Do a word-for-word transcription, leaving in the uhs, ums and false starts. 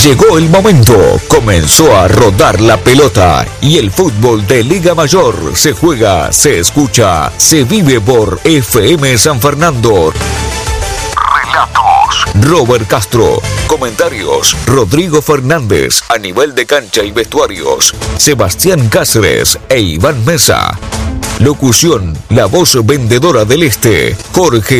Llegó el momento, comenzó a rodar la pelota y el fútbol de Liga Mayor se juega, se escucha, se vive por F M San Fernando. Relatos, Robert Castro. Comentarios, Rodrigo Fernández. A nivel de cancha y vestuarios, Sebastián Cáceres e Iván Mesa. Locución, la voz vendedora del Este, Jorge